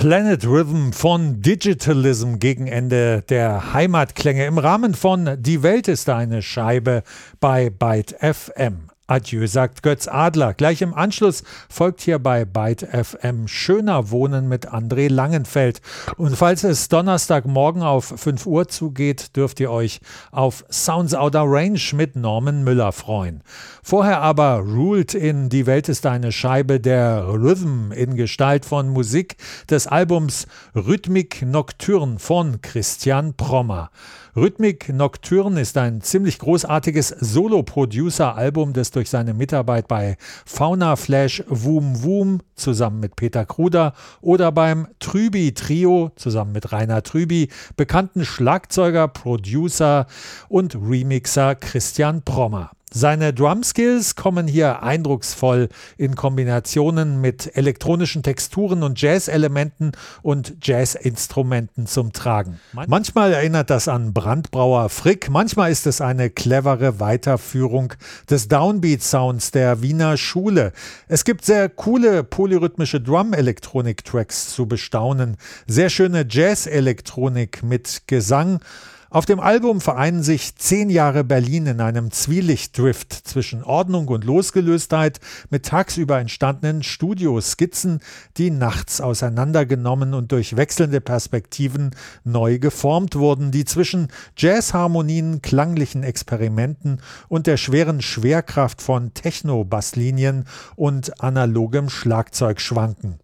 Planet Rhythm von Digitalism gegen Ende der Heimatklänge im Rahmen von Die Welt ist eine Scheibe bei Byte FM. Adieu, sagt Götz Adler. Gleich im Anschluss folgt hier bei Byte FM Schöner Wohnen mit André Langenfeld. Und falls es Donnerstagmorgen auf 5 Uhr zugeht, dürft ihr euch auf Sounds Outer Range mit Norman Müller freuen. Vorher aber ruled in Die Welt ist eine Scheibe der Rhythm in Gestalt von Musik des Albums Rhythmique Nocturne von Christian Prommer. Rhythmique Nocturne ist ein ziemlich großartiges Solo-Producer-Album, das durch seine Mitarbeit bei Fauna Flash Woom Woom zusammen mit Peter Kruder oder beim Trüby-Trio zusammen mit Rainer Trüby bekannten Schlagzeuger, Producer und Remixer Christian Prommer. Seine Drumskills kommen hier eindrucksvoll in Kombinationen mit elektronischen Texturen und Jazz-Elementen und Jazz-Instrumenten zum Tragen. Manchmal erinnert das an Brandbrauer Frick, manchmal ist es eine clevere Weiterführung des Downbeat-Sounds der Wiener Schule. Es gibt sehr coole polyrhythmische Drum-Elektronik-Tracks zu bestaunen, sehr schöne Jazz-Elektronik mit Gesang. Auf dem Album vereinen sich 10 Jahre Berlin in einem Zwielichtdrift zwischen Ordnung und Losgelöstheit mit tagsüber entstandenen Studioskizzen, die nachts auseinandergenommen und durch wechselnde Perspektiven neu geformt wurden, die zwischen Jazzharmonien, klanglichen Experimenten und der schweren Schwerkraft von Techno-Basslinien und analogem Schlagzeug schwanken.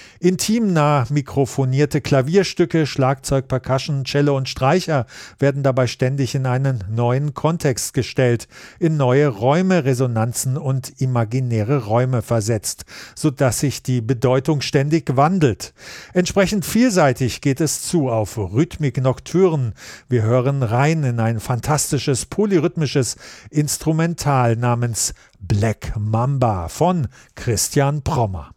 Intimnah mikrofonierte Klavierstücke, Schlagzeug, Percussion, Cello und Streicher werden dabei ständig in einen neuen Kontext gestellt, in neue Räume, Resonanzen und imaginäre Räume versetzt, sodass sich die Bedeutung ständig wandelt. Entsprechend vielseitig geht es zu auf Rhythmique Nocturne. Wir hören rein in ein fantastisches, polyrhythmisches Instrumental namens Black Mamba von Christian Prommer.